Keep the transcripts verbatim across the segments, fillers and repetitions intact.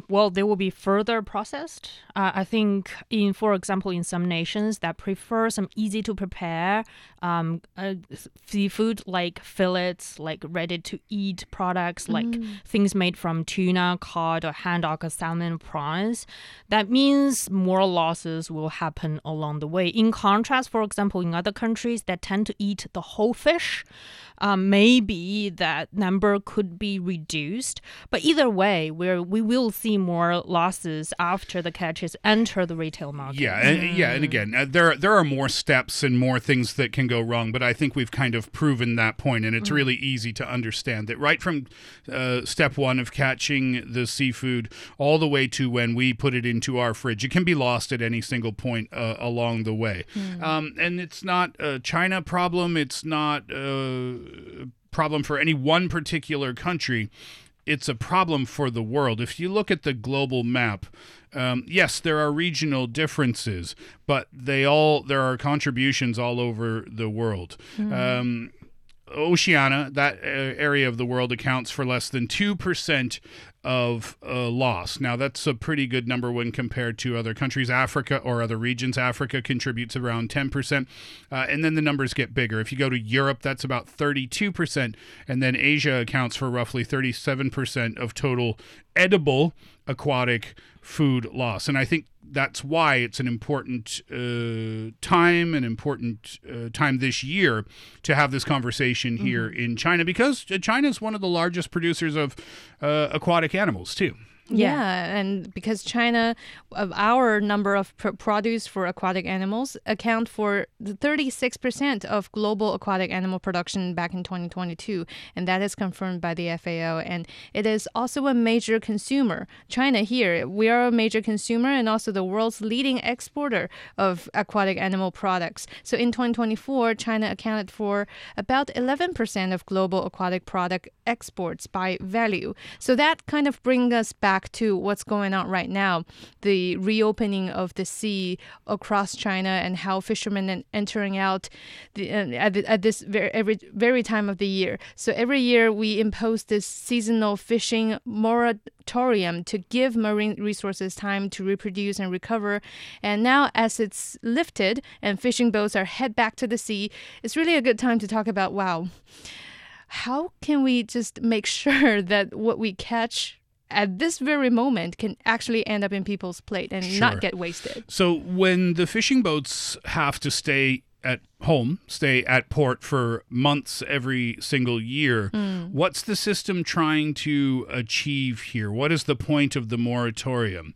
well, they will be further processed. Uh, I think, in for example, in some nations that prefer some easy to prepare um, uh, seafood like fillets, like ready to eat products, like mm. things made from tuna, cod, or haddock, or salmon, prawns. That means more losses will happen along the way. In contrast, for example, in other countries that tend to eat the whole fish, um, maybe that number could be reduced. But either way, we're, we will see more losses after the catches enter the retail market. Yeah, and, yeah, and again, uh, there there are more steps and more things that can go wrong, but I think we've kind of proven that point, and it's mm. really easy to understand that right from uh, step one of catching the seafood all the way to when we put it into our fridge, it can be lost at any single point uh, along the way. Mm. Um, and it's not a China problem. It's not a problem for any one particular country. It's a problem for the world. If you look at the global map, um, yes, there are regional differences, but they all there are contributions all over the world. Mm. Um, Oceania, that uh, area of the world, accounts for less than two percent of uh, loss. Now, that's a pretty good number when compared to other countries. Africa or other regions, Africa contributes around ten percent, uh, and then the numbers get bigger. If you go to Europe, that's about thirty-two percent, and then Asia accounts for roughly thirty-seven percent of total edible aquatic food loss. And I think that's why it's an important uh, time, an important uh, time this year to have this conversation here mm-hmm. in China, because China is one of the largest producers of uh, aquatic animals, too. Yeah. yeah, and because China, of our number of pr- produce for aquatic animals, account for thirty-six percent of global aquatic animal production back in twenty twenty-two, and that is confirmed by the F A O, and it is also a major consumer. China here, we are a major consumer and also the world's leading exporter of aquatic animal products. So in twenty twenty-four, China accounted for about eleven percent of global aquatic product exports by value. So that kind of brings us back to what's going on right now, the reopening of the sea across China and how fishermen are entering out the, uh, at, the, at this very, every, very time of the year. So every year we impose this seasonal fishing moratorium to give marine resources time to reproduce and recover. And now as it's lifted and fishing boats are head back to the sea, it's really a good time to talk about, wow, how can we just make sure that what we catch at this very moment can actually end up in people's plate and sure. not get wasted. So when the fishing boats have to stay at home, stay at port for months every single year, mm. what's the system trying to achieve here? What is the point of the moratorium?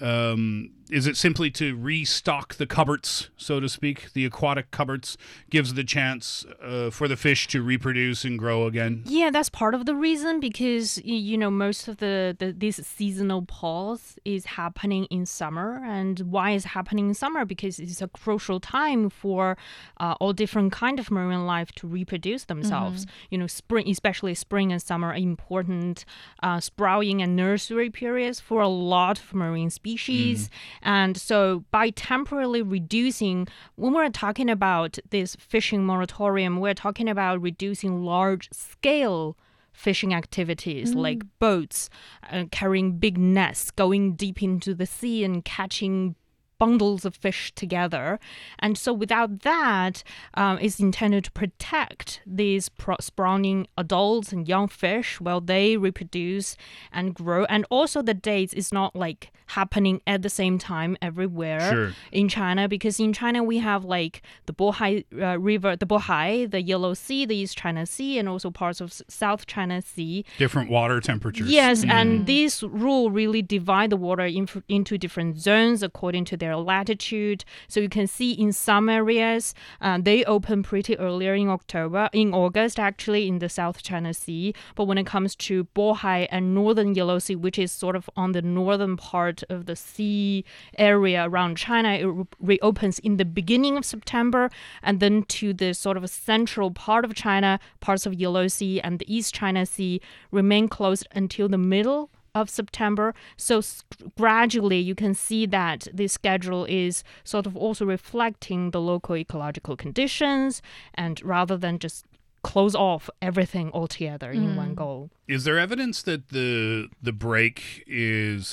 Um, is it simply to restock the cupboards, so to speak? The aquatic cupboards gives the chance uh, for the fish to reproduce and grow again? Yeah, that's part of the reason, because, you know, most of the, the this seasonal pause is happening in summer. And why is it happening in summer? Because it's a crucial time for uh, all different kind of marine life to reproduce themselves. Mm-hmm. You know, spring, especially spring and summer, are important uh, sprouting and nursery periods for a lot of marine species. Mm. And so by temporarily reducing, when we're talking about this fishing moratorium, we're talking about reducing large-scale fishing activities mm. like boats, uh, carrying big nets, going deep into the sea and catching bundles of fish together. And so without that, um, it's intended to protect these pro- spawning adults and young fish while they reproduce and grow. And also the dates is not like happening at the same time everywhere sure. in China, because in China we have like the Bohai uh, River, the Bohai, the Yellow Sea, the East China Sea, and also parts of South China Sea. Different water temperatures. Yes, mm. and these rules really divide the water in, into different zones according to their latitude. So you can see in some areas, uh, they open pretty earlier in October, in August actually, in the South China Sea. But when it comes to Bohai and Northern Yellow Sea, which is sort of on the northern part of the sea area around China, it re- reopens in the beginning of September, and then to the sort of central part of China, parts of Yellow Sea and the East China Sea remain closed until the middle of September. So gradually you can see that this schedule is sort of also reflecting the local ecological conditions, and rather than just close off everything altogether mm. in one go. Is there evidence that the the break is